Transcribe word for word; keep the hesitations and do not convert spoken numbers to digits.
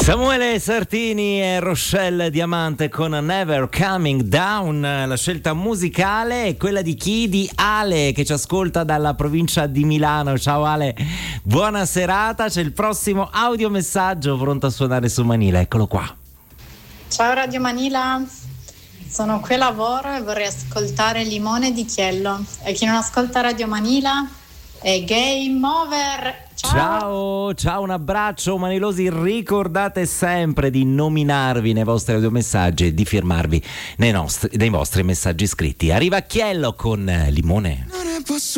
Samuele Sartini e Rochelle Diamante con Never Coming Down. La scelta musicale è quella di chi? Di Ale, che ci ascolta dalla provincia di Milano. Ciao Ale, buona serata. C'è il prossimo audiomessaggio pronto a suonare su Manila, eccolo qua. Ciao Radio Manila, sono qui a lavoro e vorrei ascoltare Limone di Chiello. E chi non ascolta Radio Manila è game over. Ciao. ciao, ciao, un abbraccio manilosi. Ricordate sempre di nominarvi nei vostri audiomessaggi e di firmarvi nei, nostri, nei vostri messaggi scritti. Arriva Chiello con Limone.